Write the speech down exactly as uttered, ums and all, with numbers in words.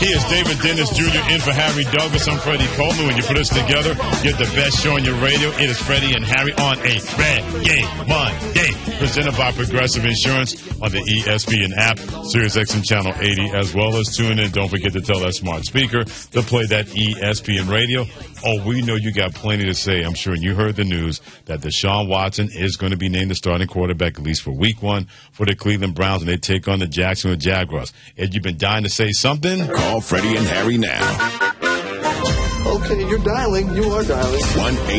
He is David Dennis Junior in for Harry Douglas. I'm Freddie Coleman. When you put us together, get the best show on your radio. It is Freddie and Harry on a Reggae Monday, presented by Progressive Insurance on the E S P N app, Sirius X M Channel eighty, as well as tune in. Don't forget to tell that smart speaker to play that E S P N radio. Oh, we know you got plenty to say. I'm sure you heard the news that Deshaun Watson is going to be named the starting quarterback, at least for week one, for the Cleveland Browns, and they take on the Jacksonville Jaguars. Ed, you've been dying to say something? Call Freddie and Harry now. Okay, you're dialing. You are dialing. one